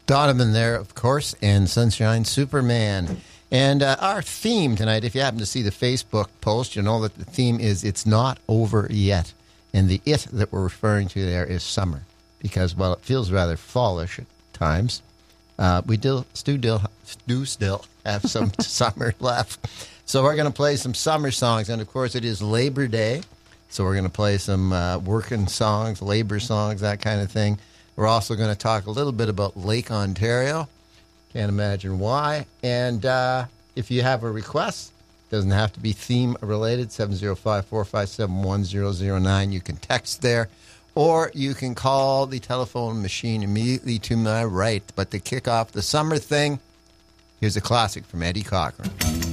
Donovan there, of course, and Sunshine Superman. And our theme tonight, if you happen to see the Facebook post, you know that the theme is It's Not Over Yet. And the it that we're referring to there is summer. Because, well, it feels rather fallish at times. We do still have some summer left. So we're going to play some summer songs. And, of course, it is Labor Day. So we're going to play some working songs, labor songs, that kind of thing. We're also going to talk a little bit about Lake Ontario. Can't imagine why. And if you have a request, doesn't have to be theme related, 705-457-1009. You can text there, or you can call the telephone machine immediately to my right. But to kick off the summer thing, here's a classic from Eddie Cochran.